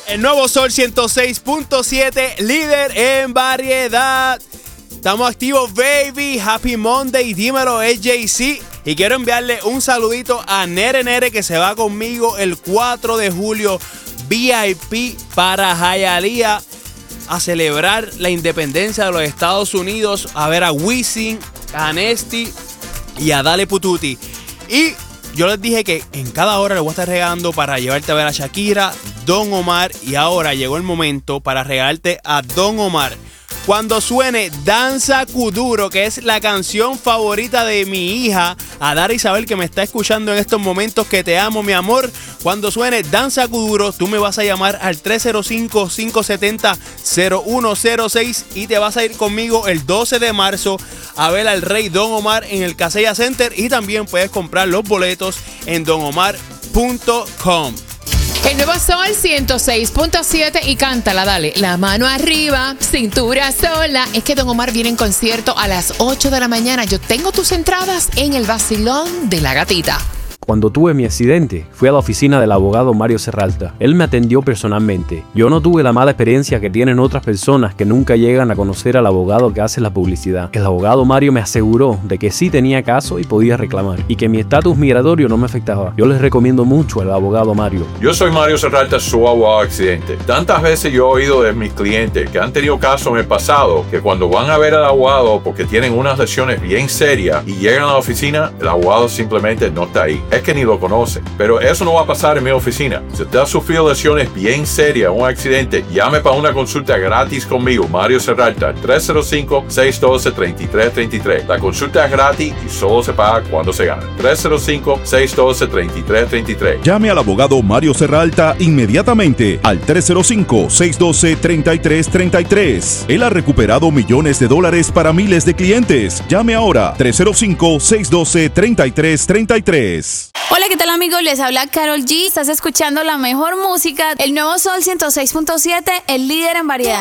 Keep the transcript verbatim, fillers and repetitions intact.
El nuevo Sol ciento seis punto siete, líder en variedad. Estamos activos, baby. Happy Monday. Dímelo, es Jay-Z. Y quiero enviarle un saludito a Nere Nere, que se va conmigo el cuatro de julio, V I P para Hialeah, a celebrar la independencia de los Estados Unidos, a ver a Wisin, a Nesty y a Dale Pututi. Y yo les dije que en cada hora les voy a estar regalando para llevarte a ver a Shakira, Don Omar, y ahora llegó el momento para regalarte a Don Omar. Cuando suene Danza Kuduro, que es la canción favorita de mi hija, Adara Isabel, que me está escuchando en estos momentos, que te amo, mi amor. Cuando suene Danza Kuduro, tú me vas a llamar al tres cero cinco, cinco siete cero, cero uno cero seis y te vas a ir conmigo el doce de marzo a ver al rey Don Omar en el Kaseya Center, y también puedes comprar los boletos en don omar punto com. El nuevo Sol ciento seis punto siete y cántala, dale. La mano arriba, cintura sola. Es que Don Omar viene en concierto a las ocho de la mañana. Yo tengo tus entradas en el vacilón de la gatita. Cuando tuve mi accidente, fui a la oficina del abogado Mario Serralta. Él me atendió personalmente. Yo no tuve la mala experiencia que tienen otras personas que nunca llegan a conocer al abogado que hace la publicidad. El abogado Mario me aseguró de que sí tenía caso y podía reclamar, y que mi estatus migratorio no me afectaba. Yo les recomiendo mucho al abogado Mario. Yo soy Mario Serralta, su abogado accidente. Tantas veces yo he oído de mis clientes que han tenido casos en el pasado, que cuando van a ver al abogado porque tienen unas lesiones bien serias y llegan a la oficina, el abogado simplemente no está ahí. Es que ni lo conocen. Pero eso no va a pasar en mi oficina. Si usted ha sufrido lesiones bien serias, un accidente, llame para una consulta gratis conmigo, Mario Serralta, tres cero cinco, seis uno dos, tres tres tres tres. La consulta es gratis y solo se paga cuando se gana. tres cero cinco, seis uno dos, tres tres tres tres. Llame al abogado Mario Serralta inmediatamente al tres cero cinco, seis uno dos, tres tres tres tres. Él ha recuperado millones de dólares para miles de clientes. Llame ahora, tres cero cinco, seis uno dos, tres tres tres tres. Hola, ¿qué tal, amigos? Les habla Karol G. Estás escuchando la mejor música. El nuevo Sol ciento seis punto siete, el líder en variedad.